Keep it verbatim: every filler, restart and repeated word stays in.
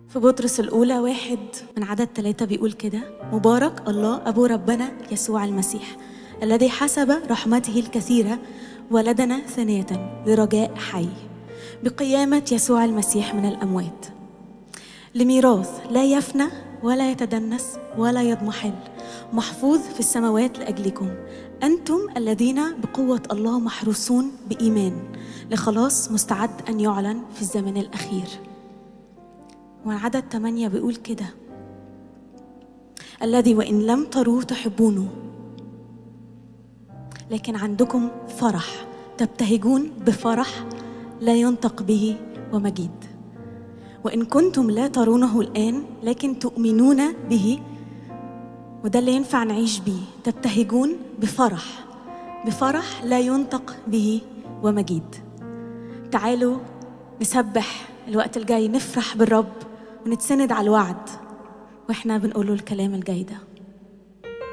في بطرس الأولى واحد من عدد ثلاثة بيقول كده: مبارك الله أبو ربنا يسوع المسيح الذي حسب رحمته الكثيرة ولدنا ثانية لرجاء حي بقيامة يسوع المسيح من الأموات، لميراث لا يفنى ولا يتدنس ولا يضمحل، محفوظ في السماوات لأجلكم أنتم الذين بقوة الله محروسون بإيمان لخلاص مستعد أن يعلن في الزمن الأخير. وعدد ثمانية بيقول كده: الذي وإن لم تروه تحبونه، لكن عندكم فرح تبتهجون بفرح لا ينطق به ومجيد، وإن كنتم لا ترونه الآن لكن تؤمنون به، وده اللي ينفع نعيش بيه، تبتهجون بفرح بفرح لا ينطق به ومجيد. تعالوا نسبح الوقت الجاي، نفرح بالرب ونتسند على الوعد واحنا بنقوله الكلام الجاي ده.